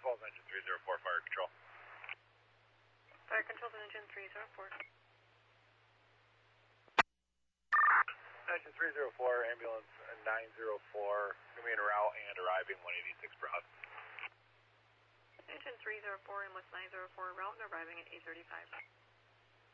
Falls, engine 304, fire control. Fire control to engine 304. Engine 304, ambulance 904, going to be en route and arriving 186 Broad. Engine 304, ambulance 904, route and arriving at 835.